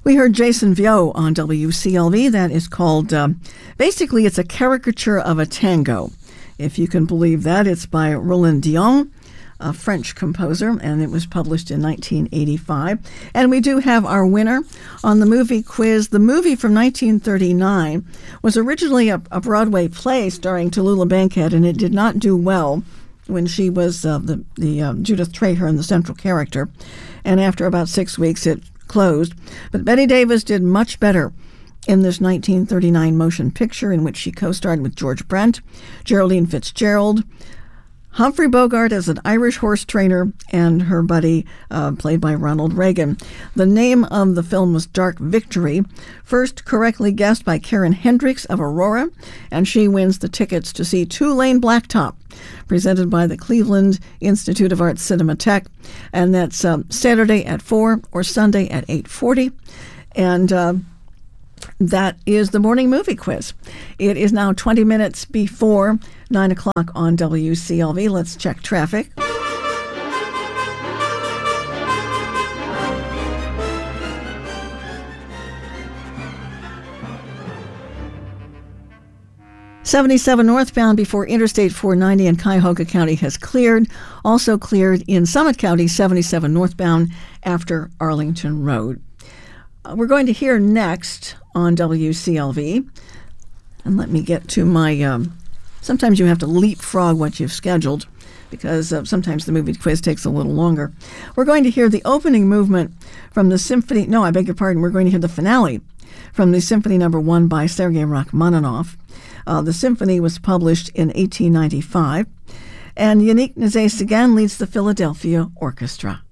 We heard Jason Vio on WCLV. That is called, basically it's a caricature of a tango. If you can believe that, it's by Roland Dion, a French composer, and it was published in 1985. And we do have our winner on the movie quiz. The movie from 1939 was originally a Broadway play starring Tallulah Bankhead, and it did not do well when she was the Judith Traherne, the central character. And after about 6 weeks, it closed. But Bette Davis did much better in this 1939 motion picture in which she co-starred with George Brent, Geraldine Fitzgerald, Humphrey Bogart as an Irish horse trainer, and her buddy, played by Ronald Reagan. The name of the film was Dark Victory, first correctly guessed by Karen Hendricks of Aurora, and she wins the tickets to see Two Lane Blacktop, presented by the Cleveland Institute of Arts Cinematheque, and that's Saturday at 4 or Sunday at 8:40, and that is the morning movie quiz. It is now 20 minutes before 9 o'clock on WCLV. Let's check traffic. '77 northbound before Interstate 490 in Cuyahoga County has cleared. Also cleared in Summit County, 77 northbound after Arlington Road. We're going to hear next on WCLV. And let me get to my... sometimes you have to leapfrog what you've scheduled because sometimes the movie quiz takes a little longer. We're going to hear the opening movement from the symphony... No, I beg your pardon. We're going to hear the finale from the Symphony No. 1 by Sergei Rachmaninoff. The symphony was published in 1895. And Yannick Nézet-Séguin leads the Philadelphia Orchestra.